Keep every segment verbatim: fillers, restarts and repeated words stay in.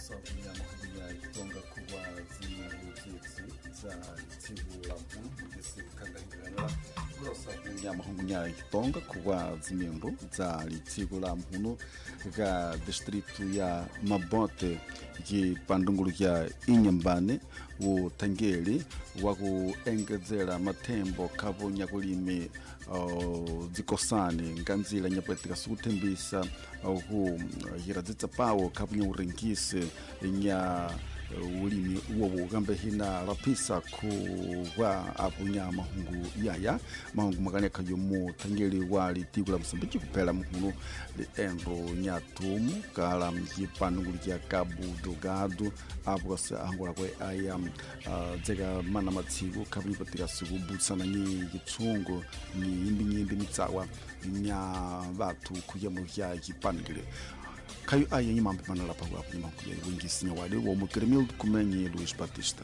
sabunya makunya itonga kuwa z'ingutetsi za tibula muntu ese kangangana kuwa sabunya makunya itonga kuwa z'imendo za tibula muntu ga distrito ya Mabote ki pandungulu ya Inyambane wo tangeli wa kuengezera matembo kabonya kulime uh, zikosane nganzila nyapetika sukutembisa ku hirazitsa pawo kabunya urengise nya ulimi uwo gambe hina rapisa ku wa abunya mahungu yaya mahungu magane kayomu tangeli wali tigula Msambiki kupela muhunu le endo nyatumu kala mjipanungulu ya Cabo Delgado abwasa angora kwe ayam uh, zega mana matsigo kabli patika sugu butsana ni gitsungo ni imbi nyimbi mitsawa nya batu kuyemu ya gipangile kayo aye nyimambe manala pa kwa nyimambe ya wingi sinya wale wo mukremil kumenye Luis Batista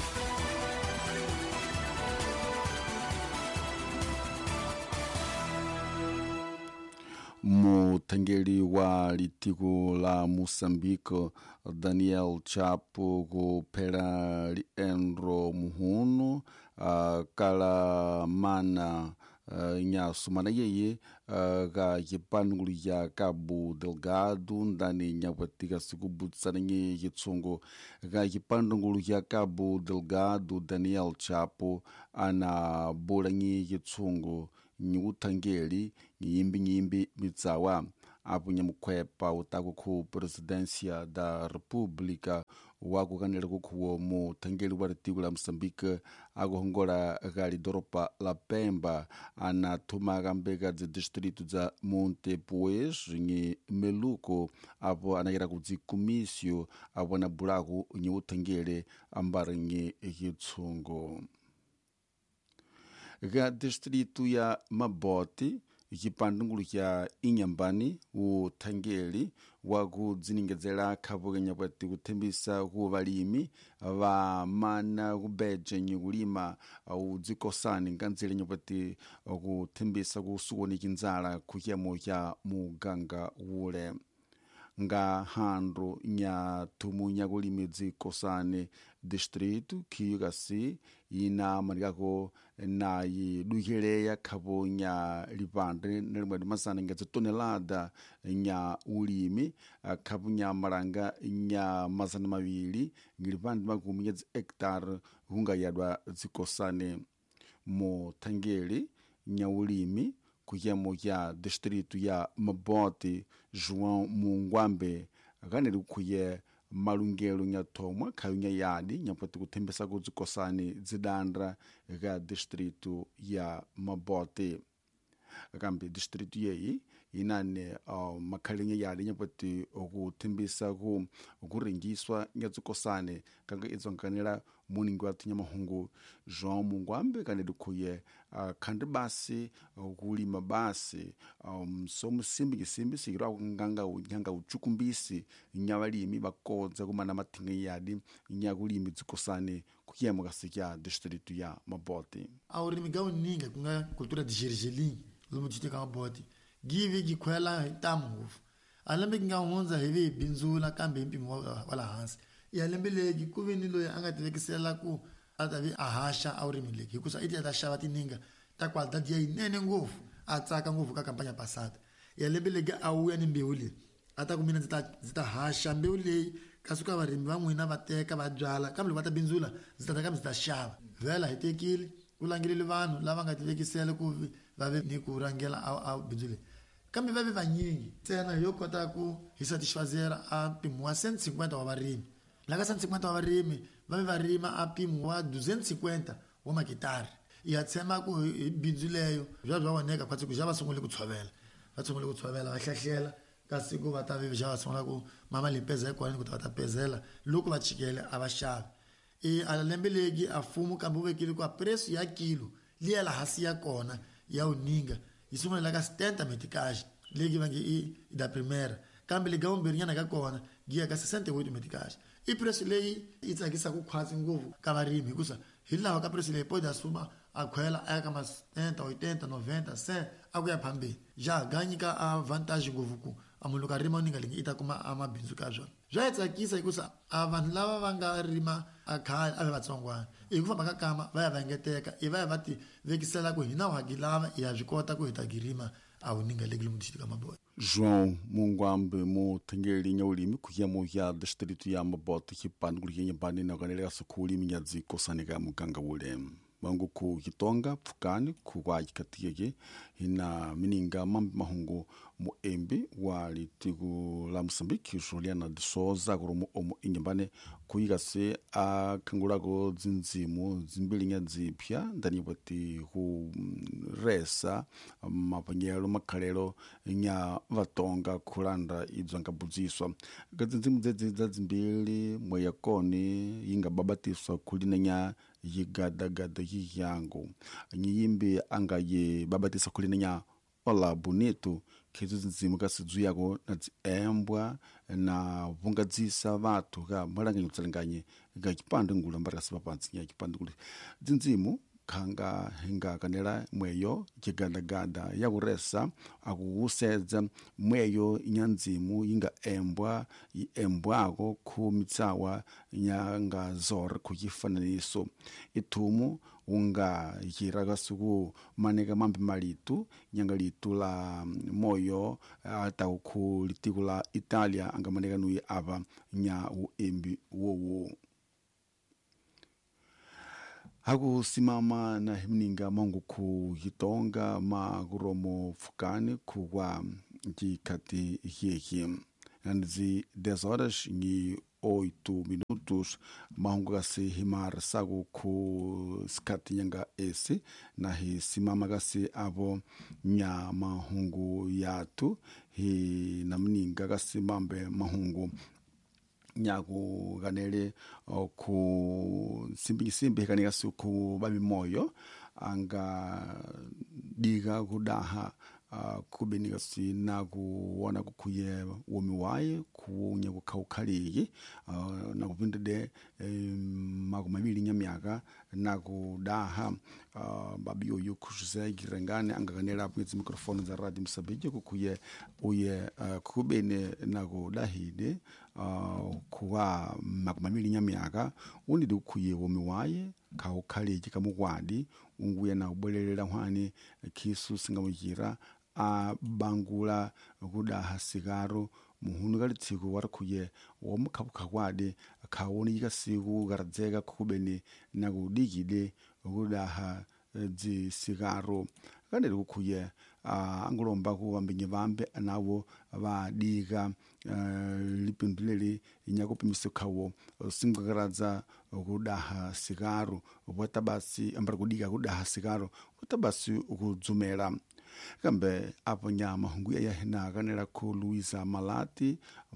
mutangeli wa litigo la Moçambique Daniel Chapo go pera liendro muhunu uh, kala mana Uh, nya sumana yeye uh, ga yipangulu ya Cabo Delgado ndani nya watika sikubutsana nye yitsongo ga yipangulu ya Cabo Delgado Daniel Chapo ana bola nye yitsongo nyutangeli nyimbi nyimbi mitsawa apu nyamukwepa utako ku presidencia da República wako kanele kukuwo mu tangeli wa litigo la Moçambique agohongola gali doropa la Pemba ana tumaga mbega za distrito za Montepuez nye Meluco apo anayira kuzikumisio apo na bulaku nye utangele ambara nye yitsongo ga distrito ya Mabote ikipandungulu ya Inyambani u tangeli wagu ziningezela kabugenya bwati gutembisa ku balimi ba mana kubeje nyulima au zikosani nganzile nyabati gutembisa kusuwonika inzala kuyemo ya muganga ule nga handro nya tumunya kulimizi kosane distrito kiyugasi ina marigako na yiduheleya kabonya lipande nelimwe masana ngeze tonelada nya ulimi kabunya maranga nya masana mabili ngilipande makumi ya hectare hunga yadwa zikosane mo tangeli nya ulimi kuyemo ya distrito ya Mabote João Mungwambe ganeli kuye malungelo nyatomwa kayunya yadi nyapoti kutembesa kuzikosani zidandra ga distrito ya Mabote akambe distrito yeyi inane uh, makalinga yadi nyapoti okutembesa ku okurengiswa nyazikosane kanga izonkanela muningi watu nyamahungu João Mungwambe kaneli kuye uh, kandi basi okulima uh, basi um, so musimbi gisimbi sikira nganga unyanga uchukumbisi nyabalimi bakoza kumana matinga yadi nyakulimi zikosane kuyemo gasikya distrito ya Mabote awurimi gawo ninga kunga kultura de Gergelim lumutite ka Mabote give gikwela tamuvu alambe nga honza hevi binzula kambe impimo wala hansi yalembe gikuveni lo anga tivekisela ku atavi ahasha awurimi leki kusa iti atashava tininga ta qualidade ya inene ngofu atsaka ngofu ka kampanya passada yalembe lega awuya ni mbeuli ata kumina zita zita hasha mbeuli kasuka varimi vamwina vateka vabyala kambe vata binzula zita kambe zita shava vela hitekile ulangile vanhu lava nga tivekisela ku vave ni ku rangela au binzule kambe vave vanyingi tsena yo kota ku hisatisfazer a pimo wa cento e cinquenta wa varimi laga cento e cinquenta wa varimi vave varima a pimo wa duzentos e cinquenta wa makitari iyatsema ku binzuleyo vya vya waneka kwatsi ku java sungule ku tshovela va sungule ku tshovela va hlahlela kasi ku va ta ve java sungula ku mama limpeza ekwani ku ta ta pezela loko va chikele a va xava e alembe legi afumu kambe vekile ku a preço ya kilo liya la hasi ya kona ya uninga isungula la ka setenta meticais legi vange i da primeira kambe legal umberinyana ka kona giya ka sessenta e oito meticais e preço leyi itsakisa ku khwatsi nguvu ka varimi kusa hilawa ka preço leyi pode assuma a khwela aka ma setenta oitenta noventa cem akuya phambili ja ganyika a vantagem nguvu ku amunhu ka rima uningalingi i ta kuma amabindzu ka swona swa hi tsakisa hikusa a vanhu lava va nga rima a khale a ve vatsongwana hi ku famba ka kama va ya va engeteka i va ya va ti vekisela ku hina wagi lava hi ya swi kota ku hi ta girima a uningaleki lomu distrito ka Mabota. João Mungwambe muthengeli nyaulimi kuyamo ya distrito ya Mabota kipande kuli nyambani na kaneleka sukuli minyazi kosanika muganga ule bangu ku Kitonga pfukani kuwa kikatiyeke hina mininga mambi mahungu muembi wa litiku la Mozambique Juliana de Souza kurumu omu inyambane kuyigase a kangulago zinzimu zimbilinya zipya ndani bati ku resa mapanyelo makalelo nya vatonga kulanda idzanga budziswa gazinzimu zedzi zazimbili mweyakoni yinga babatiswa kulinanya yigadagada yiyango nyimbi angaye babatisa kulinanya Ola Bonito kezo zinzimu kasidzu yako na embwa na vungadzisa vatu ga malanga nyutsalanganye ga kipande ngula mbara sipapansi nya kipande kuli zinzimu khanga hinga kanela mweyo kigandaganda ya kuresa akuusedza mweyo inyanzimu yinga embwa embwako khu mitsawa nyanga zor kuyifananiso ithumu unga yiraka suku maneka mambi malitu nyanga litu la moyo ata ku litiku la Italia anga maneka nui ava nya uembi wowo haku simama na himninga mongo ku Kitonga ma kuromo fukani kuwa kikati hieki anzi dez horas ni oito minutos mahungu gasi himar sagu ku skati nyanga esi na hi simama gasi avo nya mahungu yatu hi namninga gasi mambe mahungu nyaku ganele ku simbi simbi kanika suku babi moyo anga diga kudaha uh, kubenika si na kuona kukuye womiwaye kuunye kukaukhaliki uh, na kupindede um, maku mabili nyamyaka na kudaha uh, babi oyo kushuse girengane anga ganela apwezi mikrofoni za Radio Msabiji kukuye uye uh, kubene na kudahide uh, kuwa maku mabili nyamyaka unidi kukuye womiwaye kaukhaliki kamukwadi unguya na ubolelela hwani kisu singamujira a bangula kudaha sigaro muhunu galitiku warakuye womukhabuka kwade kawoni yikasiku garadzeka kubeni na kudigide kudaha zi sigaro kandeli kukuye uh, angulomba kuwambinye vambe anawo vadiga uh, lipinduleli inyakupimise kawo singagaradza kudaha sigaro watabasi ambara kudiga kudaha sigaro watabasi ukudzumela kambe apo nya mahungu ya hina kanela ku Luisa Malati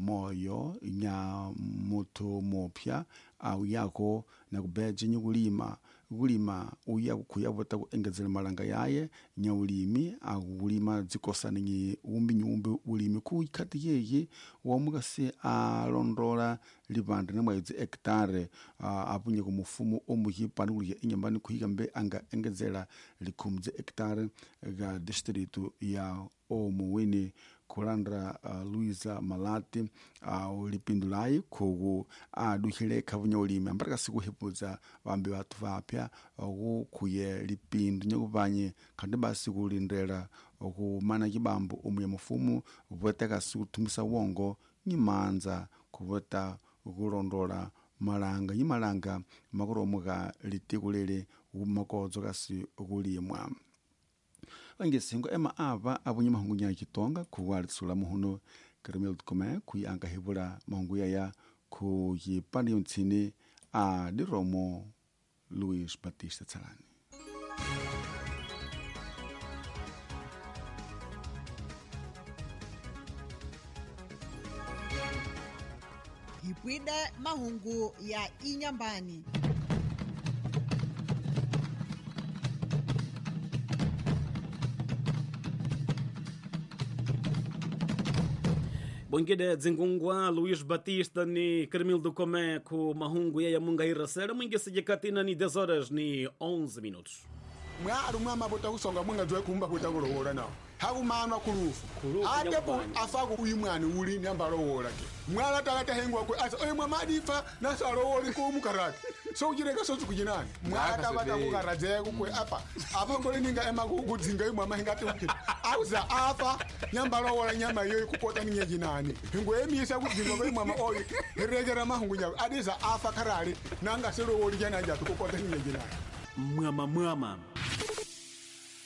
moyo nya moto mopya au yako na kubeje nyulima kulima uya kuyavota kuengezela malanga yaye nya ulimi au ulima zikosana nyi umbi nyumbe ulimi ku ikati yeye womugase alondola libanda na mwezi hektare uh, apunye ku mufumu omuyipani kuli inyambani kuhigambe anga engezela likumze hektare ga distrito ya omuwini kulandra uh, Luisa Malati uh, lipindulai kugu aduhile uh, kavunya ulimi ambaraka siku hipuza wambi watu vapya uh, kuye lipindu nyakuvanye kandi basi kulindela uh, mana kibambu umuya mufumu vweteka siku tumisa wongo nyimanza kuvota kulondola malanga yimalanga makuromuga litikulele umakozo kasi ukulimwa wangesingo ema ava abunye mahungu nya Kitonga kuwali tsula muhuno Kermel Kome kuyanga hibula mahungu ya ku yipandi yontsini a diromo Luis Batista Tsalani Hipwide mahungu ya inyambani Bongide Zingungwa, Luis Batista ni Kermildo Comé com mahungu ya munga irasera mwingi sijekatina ni dez horas ni onze minutos. Mwa arumwa mabota usonga mwinga jwe kumba kutakurohora nao. hakumanwa kulufu Kulufu ate nyakubani. afaku uyimwani uli nyambalowola ke mwala takata hengwa kwe asa oye mwamadifa nasa alowoli ko mukarati so ujireka so tukujinani mwala tabata mukarazeko kwe apa apa ngole ninga ema kudzinga imwe mahingati ukiti auza apa nyambalowola nyama yoyi kukota ninye jinani hingo emisa kudzinga kwe mwama oyi regera mahungu nyawe adiza afa karali nanga sero woli jana njatu kukota ninye jinani mwama mwama